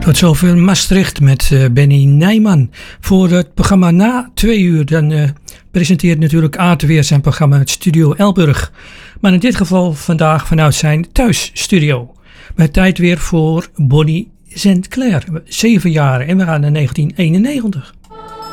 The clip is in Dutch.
Tot zover Maastricht met Benny Nijman. Voor het programma na 2 uur dan presenteert natuurlijk Aart weer zijn programma uit Studio Elburg. Maar in dit geval vandaag vanuit zijn thuisstudio. Met tijd weer voor Bonnie St. Clair, 7 jaar en we gaan naar 1991.